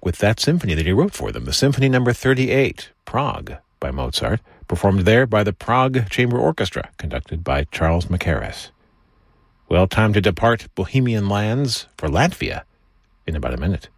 with that symphony that he wrote for them, the Symphony No. 38, Prague, by Mozart, performed there by the Prague Chamber Orchestra, conducted by Charles Mackerras. Well, time to depart Bohemian lands for Latvia in about a minute.